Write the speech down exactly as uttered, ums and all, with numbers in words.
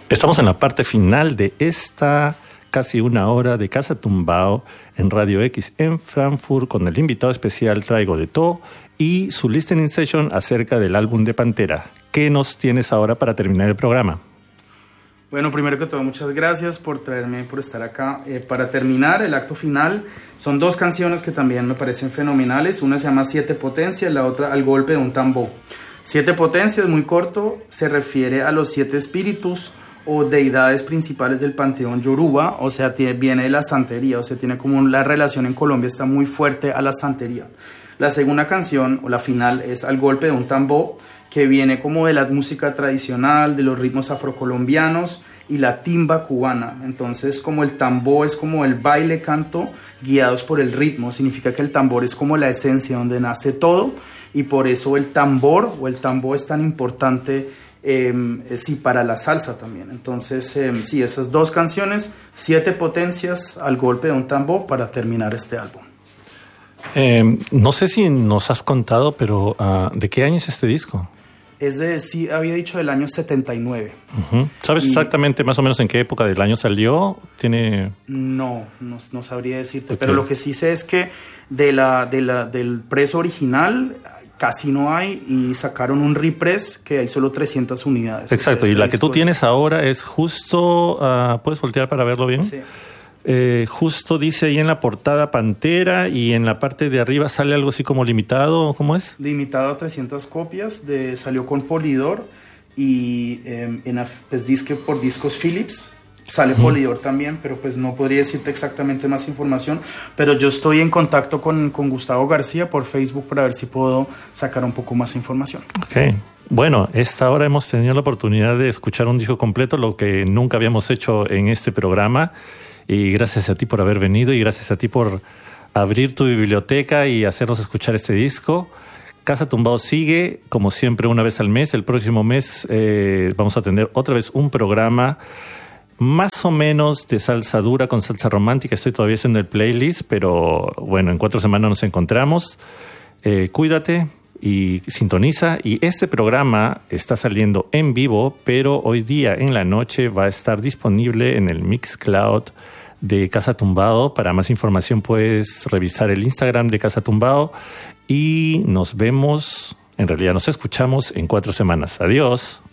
Estamos en la parte final de esta casi una hora de Casa Tumbao en Radio X en Frankfurt con el invitado especial Traigo de todo y su listening session acerca del álbum de Pantera. ¿Qué nos tienes ahora para terminar el programa? Bueno, primero que todo, muchas gracias por traerme, por estar acá. Eh, para terminar, el acto final, son dos canciones que también me parecen fenomenales. Una se llama Siete Potencias, la otra Al Golpe de un Tambor. Siete Potencias, muy corto, se refiere a los siete espíritus o deidades principales del panteón yoruba, o sea, tiene, viene de la santería, o sea, tiene como la relación en Colombia está muy fuerte a la santería. La segunda canción, o la final, es Al Golpe de un Tambor, que viene como de la música tradicional, de los ritmos afrocolombianos y la timba cubana. Entonces, como el tambor es como el baile, canto, guiados por el ritmo, significa que el tambor es como la esencia donde nace todo, y por eso el tambor o el tambor es tan importante Eh, sí, para la salsa también. Entonces, eh, sí, esas dos canciones, Siete Potencias, Al Golpe de un Tambor, para terminar este álbum. Eh, no sé si nos has contado, pero uh, ¿de qué año es este disco? Es de, sí, había dicho del año setenta y nueve. Uh-huh. ¿Sabes y, exactamente más o menos en qué época del año salió? ¿Tiene...? No, no, no sabría decirte, okay. Pero lo que sí sé es que de la, de la, del preso original casi no hay, y sacaron un repress que hay solo trescientas unidades. Exacto, o sea, y la que tú es... tienes ahora es justo, uh, ¿puedes voltear para verlo bien? Sí. Eh, justo dice ahí en la portada Pantera, y en la parte de arriba sale algo así como limitado, ¿cómo es? Limitado a trescientas copias, de, salió con Polydor y eh, en, pues, disque por discos Philips. Sale uh-huh. Polydor también, pero pues no podría decirte exactamente más información, pero yo estoy en contacto con, con Gustavo García por Facebook para ver si puedo sacar un poco más información. Ok, bueno, esta hora hemos tenido la oportunidad de escuchar un disco completo, lo que nunca habíamos hecho en este programa, y gracias a ti por haber venido y gracias a ti por abrir tu biblioteca y hacernos escuchar este disco. Casa Tumbao sigue, como siempre, una vez al mes. El próximo mes eh, vamos a tener otra vez un programa más o menos de salsa dura con salsa romántica. Estoy todavía haciendo el playlist, pero bueno, en cuatro semanas nos encontramos. Eh, cuídate y sintoniza. Y este programa está saliendo en vivo, pero hoy día en la noche va a estar disponible en el Mixcloud de Casa Tumbao. Para más información puedes revisar el Instagram de Casa Tumbao y nos vemos, en realidad nos escuchamos en cuatro semanas. Adiós.